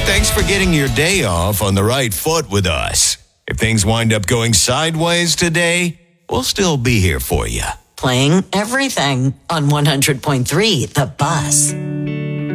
Thanks for getting your day off on the right foot with us. If things wind up going sideways today, we'll still be here for you. Playing everything on 100.3 The Buzz.